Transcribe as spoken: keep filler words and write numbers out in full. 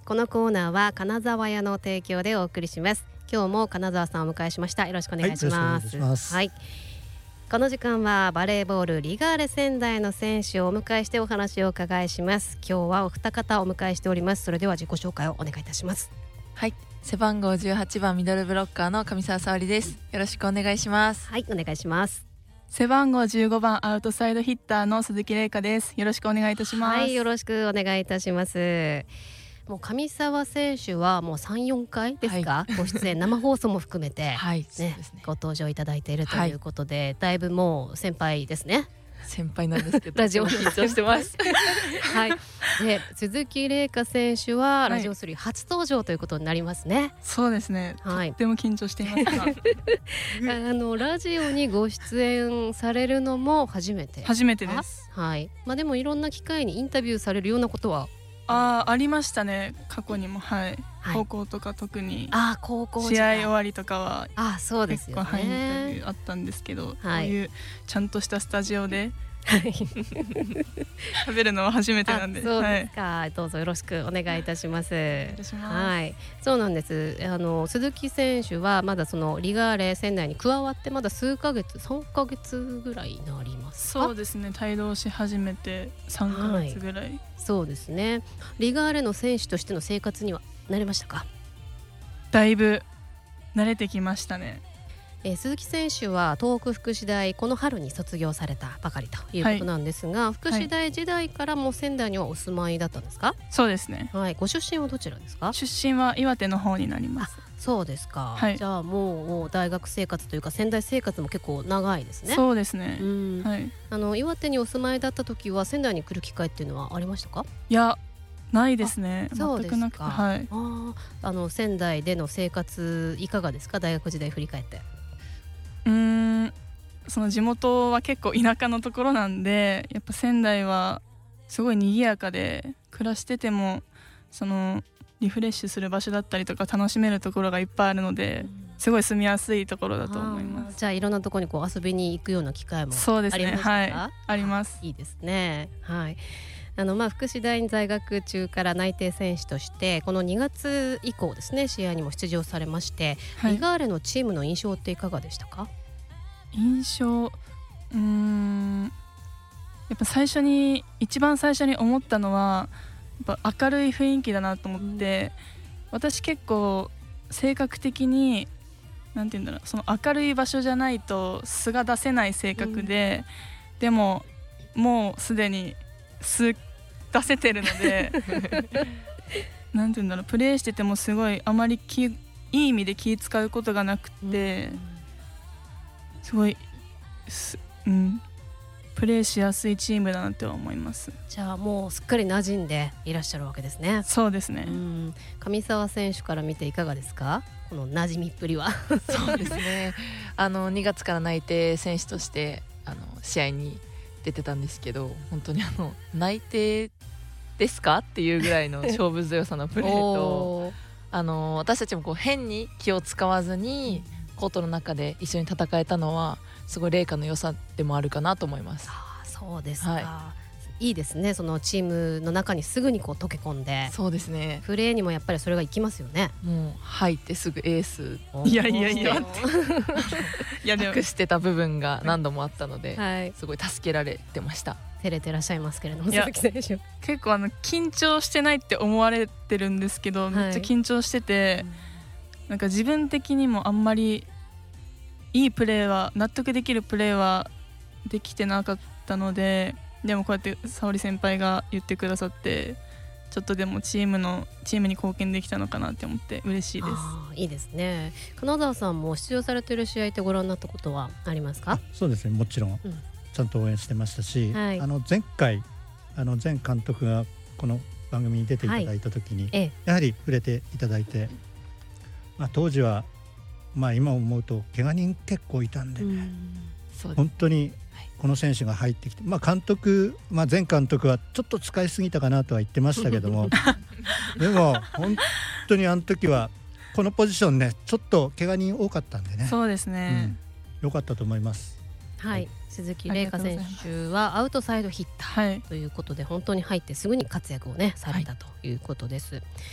このコーナーは金沢屋の提供でお送りします。今日も金沢さんをお迎えしました。よろしくお願いします。 はい、よろしくお願いします。 はい、この時間はバレーボールリガーレ仙台の選手をお迎えしてお話をお伺いします。今日はお二方お迎えしております。それでは自己紹介をお願いいたします。 はい、背番号じゅうはちばんミドルブロッカーの上沢沙織です。よろしくお願いします。 はい、お願いします。 背番号じゅうごばんアウトサイドヒッターの鈴木玲香です。よろしくお願いいたします。 はい、よろしくお願いいたします。もう上沢選手はもう さん,よん 回ですか、はい、ご出演生放送も含めて、 はいねそうですね、 ご登場いただいているということで、はい、だいぶもう先輩ですね。 先輩なんですけどラジオ緊張してますはい、で鈴木玲香選手はラジオスリー初登場ということになりますね。 はい、そうですね、はい、とっても緊張していますがあのラジオにご出演されるのも初めて初めてです。 はい、まあ、でもいろんな機会にインタビューされるようなことはあ, ありましたね、過去にも、はい、はい、高校とか特にあ高校試合終わりとかはあそうですよね、 結構、はい、インタビューあったんですけど、 はい、 こういうちゃんとしたスタジオで喋るのは初めてなんで。 そうですか、はい、どうぞよろしくお願いいたします。はい、そうなんです。あの鈴木選手はまだそのリガーレ仙台に加わってまだ数ヶ月さんかげつぐらいになりますか。 そうですね、帯同し始めてさんかげつぐらい、はい、 そうですね。リガーレの選手としての生活には慣れましたか。 だいぶ慣れてきましたね。 えー、鈴木選手は東北福祉大この春に卒業されたばかりということなんですが、はい、福祉大時代からも仙台にはお住まいだったんですか。 そうですね、 はい、ご出身はどちらですか。 出身は岩手の方になります。 あ、そうですか、 はい、 じゃあもう大学生活というか仙台生活も結構長いですね。 そうですね、 うん、 はい、 あの岩手にお住まいだった時は仙台に来る機会っていうのはありましたか。 いやないですね。 そうですか。 全くなくて、はい、 ああの仙台での生活いかがですか、大学時代振り返って。 うーんその地元は結構田舎のところなんで、やっぱ仙台はすごい賑やかで、暮らしててもそのリフレッシュする場所だったりとか楽しめるところがいっぱいあるので、すごい住みやすいところだと思います。 じゃあいろんなところにこう遊びに行くような機会もありましたか。 そうですね、はい、あります。 いいですね。はい、あのまあ福祉大に在学中から内定選手としてこのにがつ以降ですね、試合にも出場されまして、はい、リガーレのチームの印象っていかがでしたか。 印象、うーんやっぱ最初に一番最初に思ったのはやっぱ明るい雰囲気だなと思って、うん、私結構性格的になんていうんだろう、その明るい場所じゃないと素が出せない性格で、うん、でももうすでに素出せてるのでなんていうんだろう、プレーしててもすごいあまり気いい意味で気使うことがなくて、うん、すごいす、うん、プレーしやすいチームだなっては思います。 じゃあもうすっかり馴染んでいらっしゃるわけですね。 そうですね、 うん、上沢選手から見ていかがですか、この馴染みっぷりは。 そうですね、あのにがつから内定選手としてあの試合に出てたんですけど、本当にあの内定ですかっていうぐらいの勝負強さのプレーとあの私たちもこう変に気を使わずにコートの中で一緒に戦えたのはすごい麗華の良さでもあるかなと思います。 ああ、そうですか、 はい、 いいですね。そのチームの中にすぐにこう溶け込んで、 そうですね、 プレーにもやっぱりそれが生きますよね。 もう入ってすぐエースいやいやいやいやでも隠してた部分が何度もあったので、 はい、 すごい助けられてました。 照れてらっしゃいますけれども、鈴木選手結構あの緊張してないって思われてるんですけど、めっちゃ緊張してて、はい、なんか自分的にもあんまりいいプレーは納得できるプレーはできてなかったので、でもこうやって沙織先輩が言ってくださってちょっとでもチームのチームに貢献できたのかなって思って嬉しいです。 あ、いいですね。金沢さんも出場されている試合ってご覧になったことはありますか。 そうですね、もちろん、うん、ちゃんと応援してましたし、はい、あの前回あの前監督がこの番組に出ていただいた時に、はい、やはり触れていただいて、まあ、当時はまあ今思うと怪我人結構いたんでね、うん、本当にこの選手が入ってきて、まあ、監督、まあ、前監督はちょっと使いすぎたかなとは言ってましたけどもでも本当にあの時はこのポジションねちょっと怪我人多かったんでね。 そうですね、 うん、よかったと思います。 はい、はい、鈴木玲香選手はアウトサイドヒッターということで、はい、本当に入ってすぐに活躍をねされたということです。はい、